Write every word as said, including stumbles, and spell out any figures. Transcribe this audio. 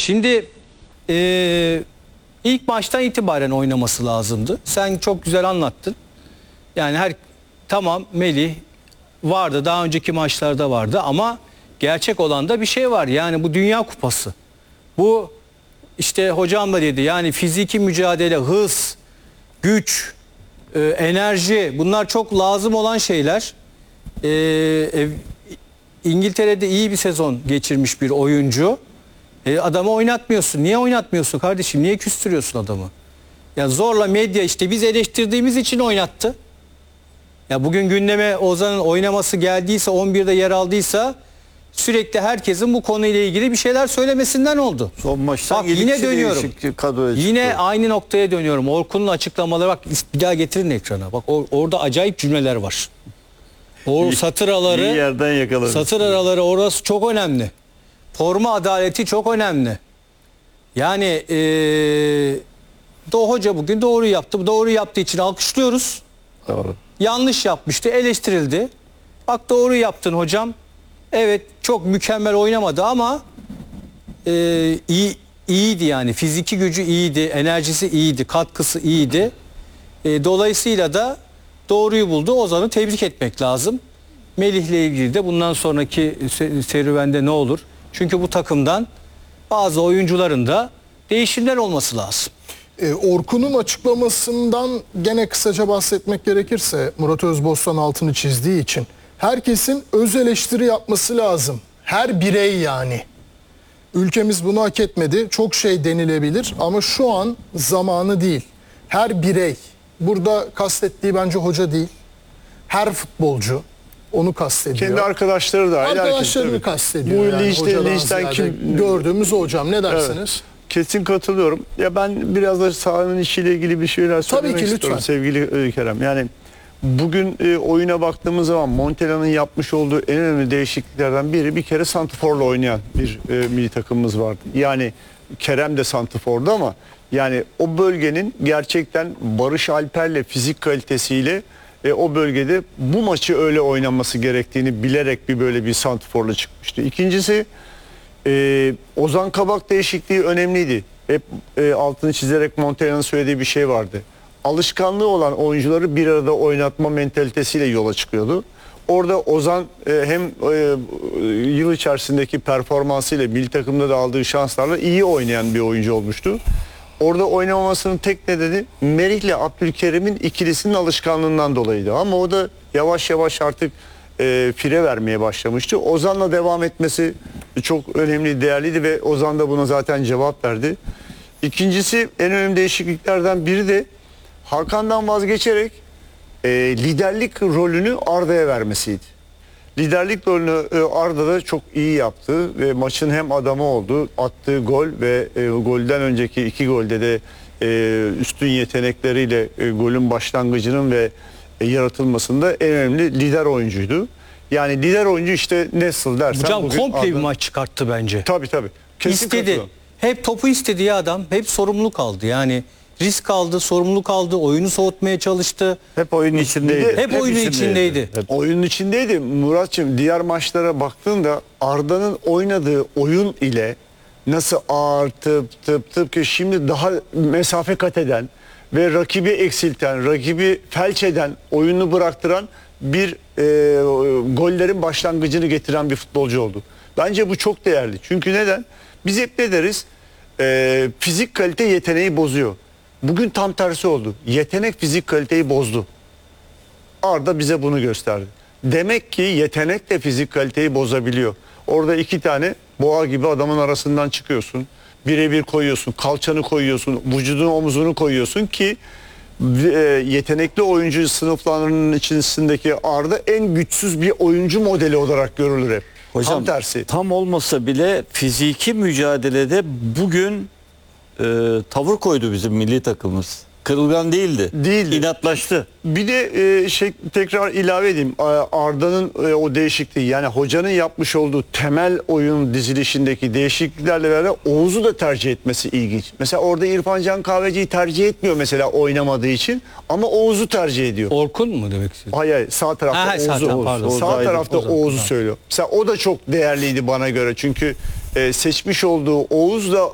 Şimdi e, ilk maçtan itibaren oynaması lazımdı. Sen çok güzel anlattın. Yani her tamam Melih vardı, daha önceki maçlarda vardı ama gerçek olan da bir şey var. Yani bu Dünya Kupası. Bu işte hocam da dedi, yani fiziki mücadele, hız, güç, e, enerji, bunlar çok lazım olan şeyler. E, e, İngiltere'de iyi bir sezon geçirmiş bir oyuncu. E, adamı oynatmıyorsun. Niye oynatmıyorsun kardeşim? Niye küstürüyorsun adamı? Ya zorla medya işte biz eleştirdiğimiz için oynattı. Ya bugün gündeme Ozan'ın oynaması geldiyse, on birde yer aldıysa sürekli herkesin bu konuyla ilgili bir şeyler söylemesinden oldu. Son maçtan bak yine dönüyorum. Yine çıktı. Aynı noktaya dönüyorum. Orkun'un açıklamaları, bak bir daha getirin ekrana. Bak or, orada acayip cümleler var. O satır araları, İyi yerden yakaladı. Satır araları orası çok önemli. Forma adaleti çok önemli. Yani ee, Do hoca bugün doğru yaptı. Doğru yaptığı için alkışlıyoruz. Doğru. Yanlış yapmıştı, eleştirildi. Bak doğru yaptın hocam. Evet, çok mükemmel oynamadı ama e, iyi iyiydi yani. Fiziki gücü iyiydi, enerjisi iyiydi, katkısı iyiydi. E, dolayısıyla da doğruyu buldu. Ozan'ı tebrik etmek lazım. Melih'le ilgili de bundan sonraki serüvende ne olur? Çünkü bu takımdan bazı oyuncuların da değişimler olması lazım. E, Orkun'un açıklamasından gene kısaca bahsetmek gerekirse, Murat Özbostan altını çizdiği için herkesin öz eleştiri yapması lazım. Her birey yani. Ülkemiz bunu hak etmedi. Çok şey denilebilir ama şu an zamanı değil. Her birey. Burada kastettiği bence hoca değil. Her futbolcu onu kastediyor. Kendi arkadaşları da. Arkadaşlarını herkes, kastediyor. Bu yani, linçten, linçten kim? Gördüğümüz o hocam. Ne dersiniz? Evet. Kesin katılıyorum. Ya ben biraz da sahanın işiyle ilgili bir şeyler söylemek Tabii ki, istiyorum lütfen. sevgili Kerem. Yani bugün e, oyuna baktığımız zaman Montella'nın yapmış olduğu en önemli değişikliklerden biri, bir kere santrforla oynayan bir e, milli takımımız vardı. Yani Kerem de santrfordu ama yani o bölgenin gerçekten Barış Alper'le fizik kalitesiyle e, o bölgede bu maçı öyle oynaması gerektiğini bilerek bir böyle bir santrforla çıkmıştı. İkincisi, Ee, Ozan Kabak değişikliği önemliydi. Hep e, altını çizerek Montella'nın söylediği bir şey vardı. Alışkanlığı olan oyuncuları bir arada oynatma mentalitesiyle yola çıkıyordu. Orada Ozan e, hem e, yıl içerisindeki performansıyla, milli takımda da aldığı şanslarla iyi oynayan bir oyuncu olmuştu. Orada oynamamasının tek nedeni Merih ile Abdülkerim'in ikilisinin alışkanlığından dolayıydı. Ama o da yavaş yavaş artık e, fire vermeye başlamıştı. Ozan'la devam etmesi çok önemli, değerliydi ve Ozan da buna zaten cevap verdi. İkincisi, en önemli değişikliklerden biri de Hakan'dan vazgeçerek e, liderlik rolünü Arda'ya vermesiydi. Liderlik rolünü e, Arda da çok iyi yaptı ve maçın hem adamı oldu, attığı gol ve e, golden önceki iki golde de e, üstün yetenekleriyle e, golün başlangıcının ve e, yaratılmasında en önemli lider oyuncuydu. Yani lider oyuncu işte nasıl dersen. Hocam komple Arda... bir maç çıkarttı bence. Tabii tabii. Kesin İstedi. Hep topu istedi ya adam. Hep sorumluluk aldı. Yani risk aldı, sorumluluk aldı, oyunu soğutmaya çalıştı. Hep oyunun içindeydi. Hep, hep oyunun içindeydi. içindeydi. Hep oyunun içindeydi. Muratçığım, diğer maçlara baktığında Arda'nın oynadığı oyun ile nasıl ağır tıp tıp tıp ki şimdi daha mesafe kat eden ve rakibi eksilten, rakibi felç eden, oyunu bıraktıran bir e, gollerin başlangıcını getiren bir futbolcu oldu. Bence bu çok değerli. Çünkü neden? Biz hep ne deriz? E, fizik kalite yeteneği bozuyor. Bugün tam tersi oldu. Yetenek fizik kaliteyi bozdu. Arda bize bunu gösterdi. Demek ki yetenek de fizik kaliteyi bozabiliyor. Orada iki tane boğa gibi adamın arasından çıkıyorsun. Birebir koyuyorsun, kalçanı koyuyorsun, vücudun omuzunu koyuyorsun ki e, yetenekli oyuncu sınıflarının içerisindeki Arda en güçsüz bir oyuncu modeli olarak görülür hep. Hocam, tam tersi. Tam olmasa bile fiziki mücadelede bugün e, tavır koydu bizim milli takımımız. Kırılgan değildi. Değildi. İnatlaştı. Bir de e, şey tekrar ilave edeyim. Arda'nın e, o değişikliği, yani hocanın yapmış olduğu temel oyun dizilişindeki değişikliklerle beraber Oğuz'u da tercih etmesi ilginç. Mesela orada İrfan Can Kahveci'yi tercih etmiyor mesela oynamadığı için, ama Oğuz'u tercih ediyor. Orkun mu demek istiyorsun? Hayır, hayır, sağ tarafta Ha, Oğuz'u. sağ taraf, pardon. Sağ Oğuz tarafta Oğuz, Oğuz'u Oğuz. söylüyor. Mesela o da çok değerliydi bana göre. Çünkü e, seçmiş olduğu Oğuz da